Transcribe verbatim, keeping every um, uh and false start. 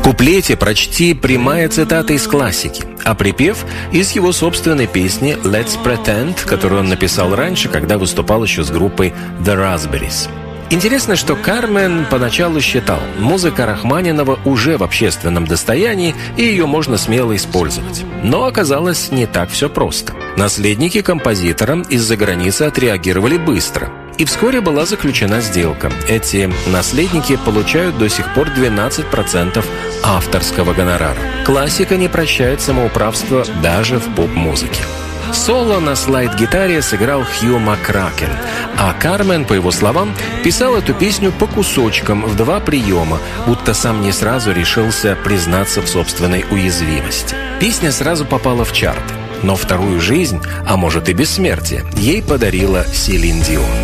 куплете «Прочти» прямая цитата из классики, а припев – из его собственной песни «Let's Pretend», которую он написал раньше, когда выступал еще с группой The Raspberries. Интересно, что Кармен поначалу считал, музыка Рахманинова уже в общественном достоянии, и ее можно смело использовать. Но оказалось, не так все просто. Наследники композитора из-за границы отреагировали быстро. И вскоре была заключена сделка. Эти наследники получают до сих пор двенадцать процентов авторского гонорара. Классика не прощает самоуправства даже в поп-музыке. Соло на слайд-гитаре сыграл Хью Макракен, а Кармен, по его словам, писал эту песню по кусочкам в два приема, будто сам не сразу решился признаться в собственной уязвимости. Песня сразу попала в чарт, но вторую жизнь, а может и бессмертие, ей подарила Селин Дион.